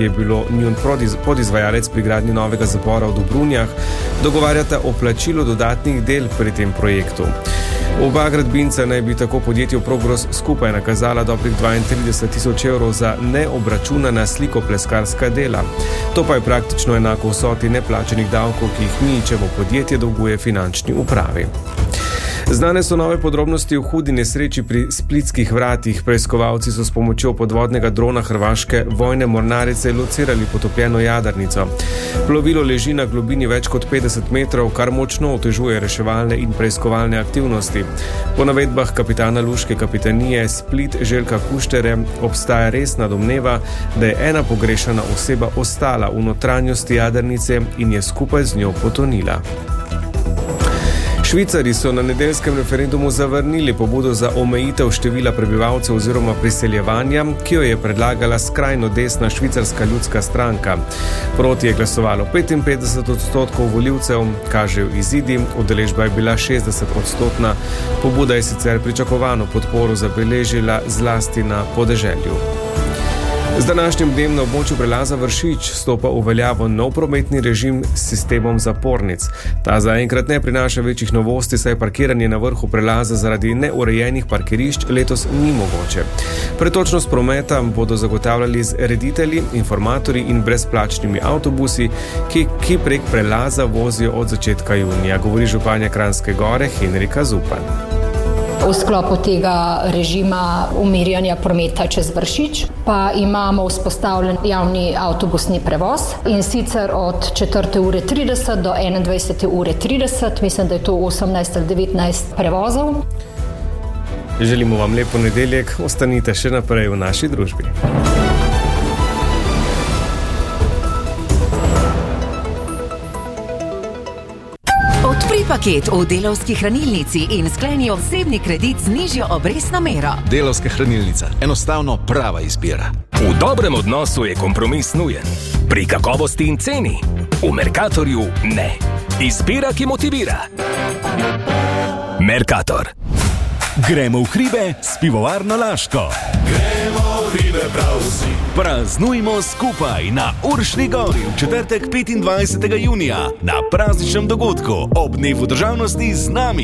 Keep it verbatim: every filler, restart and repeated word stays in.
ki je bilo njun podizvajalec pri gradnji novega zapora v Dobrunjah, dogovarjata o plačilu dodatnih del pri tem projektu. Oba gradbinca naj bi tako podjetju Progros skupaj nakazala dobrih dvaintrideset tisoč evrov za neobračunana slikopleskarska dela. To pa je praktično enako vsoti neplačenih davkov, ki jih Mijićevo podjetje dolguje finančni upravi. Znane so nove podrobnosti o hudi nesreči pri Splitskih vratih. Preiskovalci so s pomočjo podvodnega drona hrvaške vojne mornarice locirali potopljeno jadrnico. Plovilo leži na globini več kot petdeset metrov, kar močno otežuje reševalne in preiskovalne aktivnosti. Po navedbah kapitana luške kapitanije Split Željka Kuštere obstaja resna domneva, da je ena pogrešana oseba ostala v notranjosti jadrnice in je skupaj z njo potonila. Švicari so na nedeljskem referendumu zavrnili pobudo za omejitev števila prebivalcev oziroma priseljevanja, ki jo je predlagala skrajno desna švicarska ljudska stranka. Proti je glasovalo petinpetdeset odstotkov volivcev, kažejo izidi, udeležba je bila šestdeset odstotna. Pobuda je sicer pričakovano podporo zabeležila zlasti na podeželju. Z današnjim dnem na območju prelaza Vršič stopa v veljavo nov prometni režim s sistemom zapornic. Ta zaenkrat ne prinaša večjih novosti, saj parkiranje na vrhu prelaza zaradi neurejenih parkirišč letos ni mogoče. Pretočnost prometa bodo zagotavljali z reditelji, informatorji in brezplačnimi avtobusi, ki, ki prek prelaza vozijo od začetka junija, govori županja Kranjske Gore Henrika Zupan. V sklopu tega režima umirjanja prometa čez Vršič pa imamo vzpostavljen javni avtobusni prevoz in sicer od četrte ure trideset do enaindvajsete ure trideset, mislim, da je to osemnajst ali devetnajst prevozov. Želimo vam lep ponedeljek, ostanite še naprej v naši družbi. Odpri paket v Delavski hranilnici in skleni osebni kredit z nižjo obrestno mero. Delavska hranilnica. Enostavno prava izbira. V dobrem odnosu je kompromis nujen. Pri kakovosti in ceni. V Mercatorju ne. Izbira, ki motivira. Mercator. Gremo v hribe s pivovarno Laško. Gremo v hribe prav vsi. Praznujmo skupaj na Uršni gori v četrtek petindvajsetega junija na prazničnem dogodku ob dnevu državnosti z nami.